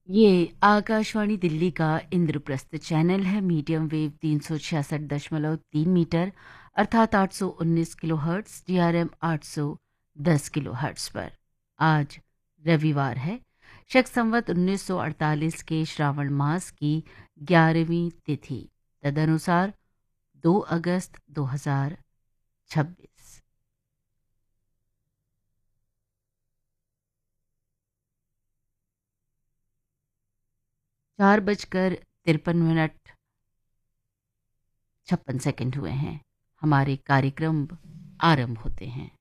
ये आकाशवाणी दिल्ली का इंद्रप्रस्थ चैनल है। मीडियम वेव 366.3 मीटर अर्थात 819 किलोहर्ट्ज़, डीआरएम 810 किलोहर्ट्ज़ पर। आज रविवार है। शक संवत 1948 के श्रावण मास की 11वीं तिथि, तदनुसार 2 अगस्त 2026। 4:53 56 सेकंड हुए हैं। हमारे कार्यक्रम आरंभ होते हैं।